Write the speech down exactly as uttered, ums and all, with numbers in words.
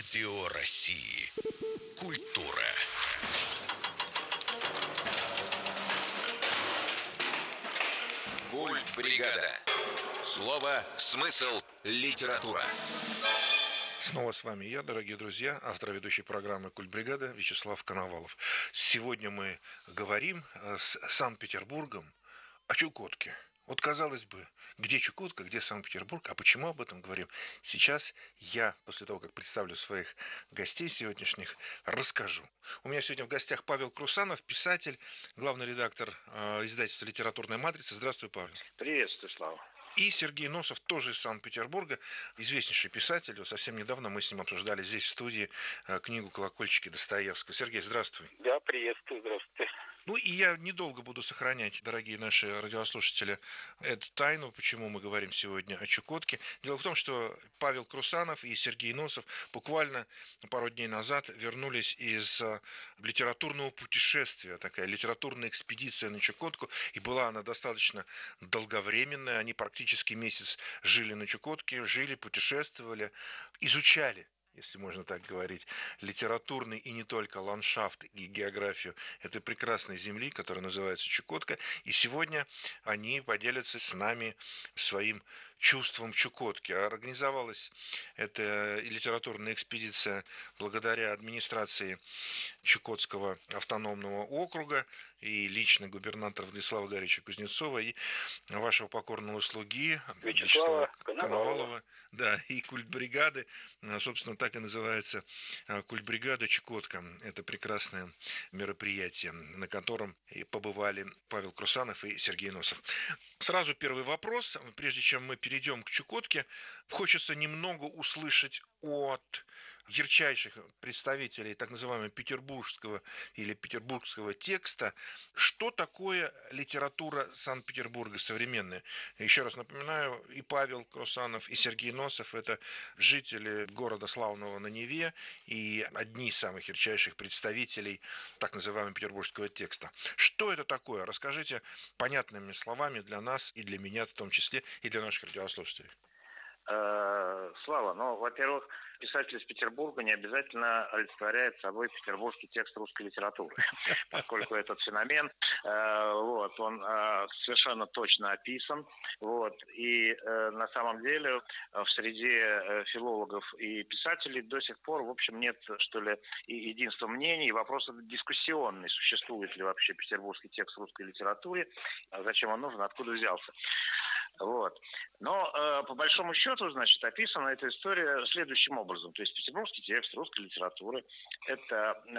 Радио России. Культура. Культбригада. Слово, смысл, литература. Снова с вами я, дорогие друзья, автор ведущей программы «Культбригада» Вячеслав Коновалов. Сегодня мы говорим с Санкт-Петербургом о Чукотке. Вот, казалось бы, где Чукотка, где Санкт-Петербург, а почему об этом говорим? Сейчас я, после того, как представлю своих гостей сегодняшних, расскажу. У меня сегодня в гостях Павел Крусанов, писатель, главный редактор э, издательства «Литературная матрица». Здравствуй, Павел. Приветствую, Слава. И Сергей Носов, тоже из Санкт-Петербурга, известнейший писатель. Вот совсем недавно мы с ним обсуждали здесь, в студии, э, книгу «Колокольчики» Достоевского. Сергей, здравствуй. Да, приветствую, здравствуйте. Ну и я недолго буду сохранять, дорогие наши радиослушатели, эту тайну, почему мы говорим сегодня о Чукотке. Дело в том, что Павел Крусанов и Сергей Носов буквально пару дней назад вернулись из литературного путешествия, такая литературная экспедиция на Чукотку, и была она достаточно долговременная. Они практически месяц жили на Чукотке, жили, путешествовали, изучали, если можно так говорить, литературный и не только ландшафт и географию этой прекрасной земли, которая называется Чукотка. И сегодня они поделятся с нами своим чувством Чукотки. Организовалась эта литературная экспедиция благодаря администрации Чукотского автономного округа и лично губернатора Владислава Гарича Кузнецова и вашего покорного слуги Вячеслава Вячеслава Коновалова. Да, и культбригады, собственно, так и называется культбригада Чукотка. Это прекрасное мероприятие, на котором и побывали Павел Крусанов и Сергей Носов. Сразу первый вопрос, прежде чем мы перейдем к Чукотке, хочется немного услышать от ярчайших представителей так называемого петербургского или петербургского текста, что такое литература Санкт-Петербурга современная. Еще раз напоминаю, и Павел Крусанов, и Сергей Носов – это жители города славного на Неве и одни из самых ярчайших представителей так называемого петербургского текста. Что это такое? Расскажите понятными словами для нас и для меня в том числе, и для наших радиослушателей. Слава, ну, во-первых, писатель из Петербурга не обязательно олицетворяет собой петербургский текст русской литературы, поскольку этот феномен, э, вот, он э, совершенно точно описан, вот, и э, на самом деле в среде филологов и писателей до сих пор, в общем, нет, что ли, единства мнений, и вопрос дискуссионный, существует ли вообще петербургский текст русской литературы, зачем он нужен, откуда взялся. Вот. Но э, по большому счету, значит, описана эта история следующим образом. То есть петербургский текст русской литературы – это